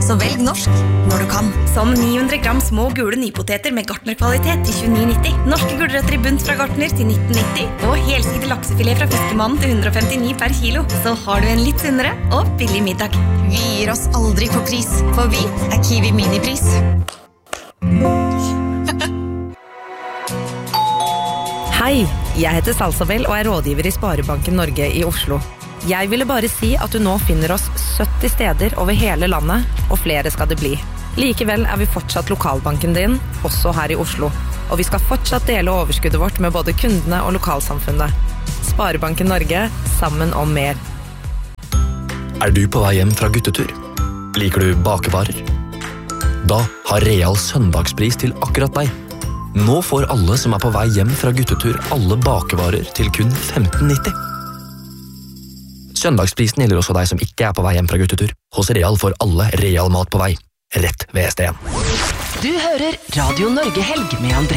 så velg norsk når du kan. Som 900 gram små gule nypoteter med Gartner-kvalitet til 29,90. Norske gulrøtter i bunt fra Gartner til 19,90. Og helsidig laksefilet fra Fiskemannen til 159 per kilo. Så har du en litt sunnere og billig middag. Vi gir oss aldri på pris, for vi Kiwi Minipris. Hei, jeg heter Salsabel og rådgiver i Sparebanken Norge i Oslo. Jeg ville bare si at du nå finner oss 70 steder over hele landet, og flere skal det bli. Likevel vi fortsatt lokalbanken din, også her i Oslo. Og vi skal fortsatt dele overskuddet vårt med både kundene og lokalsamfunnet. Sparebanken Norge, sammen om mer. Du på vei hjem fra guttetur? Liker du bakevarer? Da har Real søndagspris til akkurat deg. Nå får alle som på vei hjem fra guttetur alle bakevarer til kun 15,90. Søndagsprisen gjelder også deg som ikke på vei hjem fra guttetur. Hos Real får alle Real mat på vei. Rett ved ST1. Du hører Radio Norge Helg med André